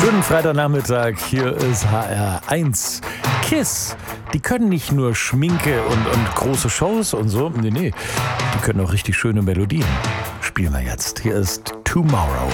Schönen Freitagnachmittag, hier ist HR1. KISS, die können nicht nur Schminke und große Shows und so. Nee, die können auch richtig schöne Melodien. Spielen wir jetzt. Hier ist Tomorrow.